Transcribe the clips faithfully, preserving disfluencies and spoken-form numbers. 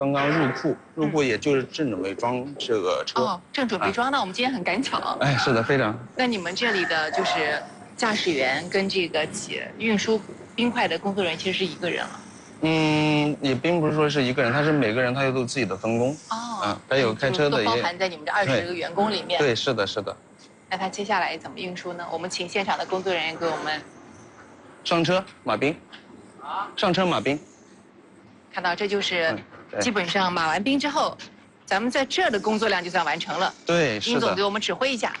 刚刚入库，入库也就是正准备装这个车。 哦，正准备装。那我们今天很赶巧。 哎，是的，非常。 那你们这里的就是驾驶员跟这个运输冰块的工作人员其实是一个人了。嗯， 也并不是说是一个人，他是每个人他都有自己的分工。哦。嗯，还有开车的也。 都包含在你们这二十个员工里面。 对，是的，是的。 那他接下来怎么运输呢？我们请现场的工作人员给我们上车码冰。上车码冰。 看到这就是。基本上码完冰之后，咱们在这儿的工作量就算完成了。 对，是的。 殷总给我们指挥一下。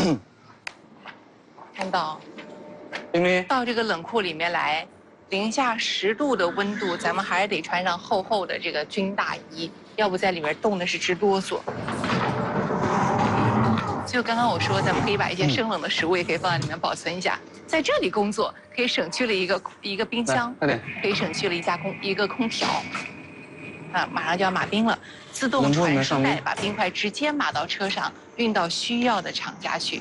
看到， 冰冰到这个冷库里面来，零下十度的温度，咱们还是得穿上厚厚的这个军大衣，要不在里面冻的是直哆嗦。就刚刚我说，咱们可以把一些生冷的食物也可以放在里面保存一下。在这里工作，可以省去了一个一个冰箱， 快点， 可以省去了一架空一个空调。啊，马上就要码冰了，自动传输带把冰块直接码到车上，运到需要的厂家去。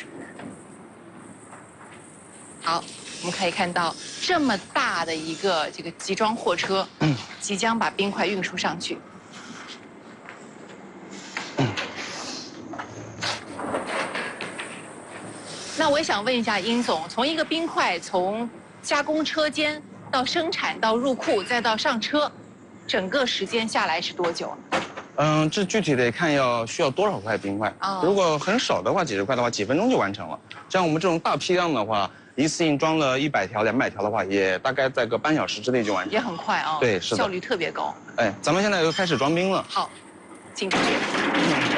好，我们可以看到这么大的一个这个集装货车，嗯，即将把冰块运输上去。嗯。那我也想问一下殷总，从一个冰块从加工车间到生产到入库再到上车。整个时间下来是多久？ 嗯，这具体得看要需要多少块冰块。哦、如果很少的话，几十块的话，几分钟就完成了。像我们这种大批量的话，一次性装了一百条、两百条的话，也大概在个半小时之内就完成。 也很快啊、哦。 对，是的。 效率特别高。 哎，咱们现在又开始装冰了。 好，进出去。